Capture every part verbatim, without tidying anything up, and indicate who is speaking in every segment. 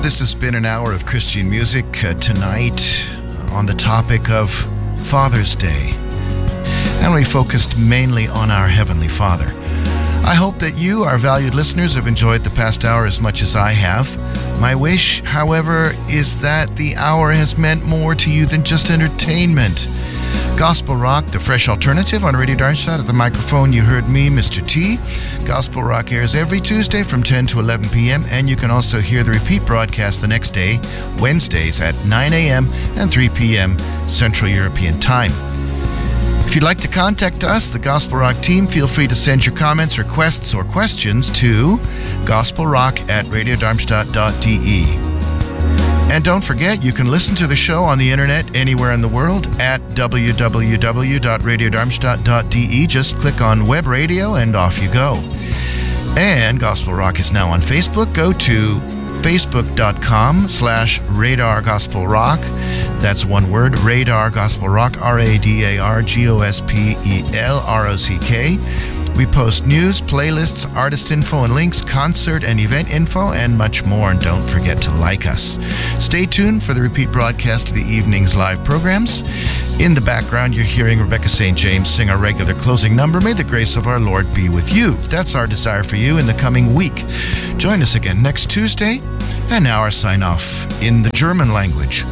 Speaker 1: This has been an hour of Christian music uh, tonight on the topic of Father's Day. And we focused mainly on our Heavenly Father. I hope that you, our valued listeners, have enjoyed the past hour as much as I have. My wish, however, is that the hour has meant more to you than just entertainment. Gospel Rock, the fresh alternative on Radio Darmstadt. At the microphone, you heard me, Mister T. Gospel Rock airs every Tuesday from ten to eleven p.m. and you can also hear the repeat broadcast the next day, Wednesdays at nine a.m. and three p.m. Central European Time. If you'd like to contact us, the Gospel Rock team, feel free to send your comments, requests, or questions to gospelrock at radiodarmstadt dot d e. And don't forget, you can listen to the show on the internet anywhere in the world at w w w dot radiodarmstadt dot d e. Just click on Web Radio and off you go. And Gospel Rock is now on Facebook. Go to facebook.com slash radar gospel rock. That's one word, Radar Gospel Rock, R A D A R G O S P E L R O C K. We post news, playlists, artist info and links, concert and event info, and much more. And don't forget to like us. Stay tuned for the repeat broadcast of the evening's live programs. In the background, you're hearing Rebecca Saint James sing our regular closing number, May the Grace of Our Lord Be With You. That's our desire for you in the coming week. Join us again next Tuesday. And now our sign-off in the German language.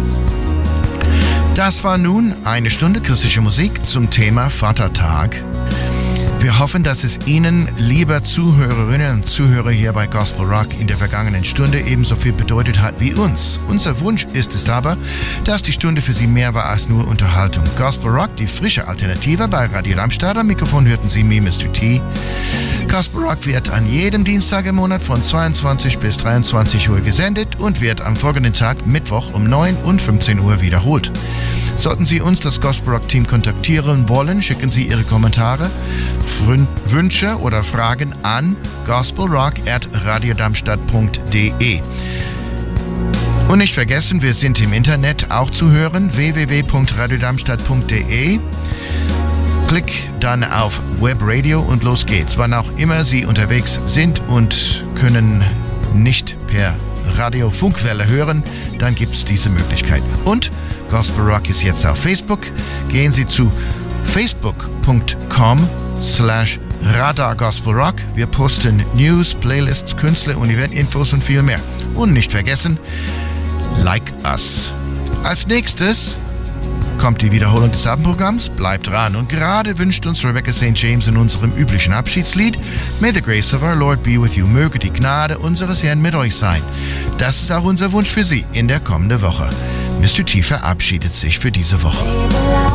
Speaker 1: Das war nun eine Stunde christliche Musik zum Thema Vatertag. Wir hoffen, dass es Ihnen, liebe Zuhörerinnen und Zuhörer hier bei Gospel Rock, in der vergangenen Stunde ebenso viel bedeutet hat wie uns. Unser Wunsch ist es aber, dass die Stunde für Sie mehr war als nur Unterhaltung. Gospel Rock, die frische Alternative bei Radio Darmstadt. Am Mikrofon hörten Sie mich, Mister T. Gospel Rock wird an jedem Dienstag im Monat von zweiundzwanzig bis dreiundzwanzig Uhr gesendet und wird am folgenden Tag, Mittwoch, um neun und fünfzehn Uhr wiederholt. Sollten Sie uns, das Gospel Rock Team, kontaktieren wollen, schicken Sie Ihre Kommentare, Wünsche oder Fragen an gospelrock at radiodarmstadt punkt d e. Und nicht vergessen, wir sind im Internet auch zu hören, w w w punkt radiodarmstadt punkt d e. Klick dann auf Web Radio und los geht's. Wann auch immer Sie unterwegs sind und können nicht per Radio-Funkwelle hören, dann gibt es diese Möglichkeit. Und Gospel Rock ist jetzt auf Facebook. Gehen Sie zu facebook.com slash Radar Gospel Rock. Wir posten News, Playlists, Künstler und Eventinfos und viel mehr. Und nicht vergessen, like us. Als nächstes kommt die Wiederholung des Abendprogramms. Bleibt dran. Und gerade wünscht uns Rebecca Saint James in unserem üblichen Abschiedslied May the Grace of Our Lord Be With You. Möge die Gnade unseres Herrn mit euch sein. Das ist auch unser Wunsch für Sie in der kommenden Woche. Mister T verabschiedet sich für diese Woche.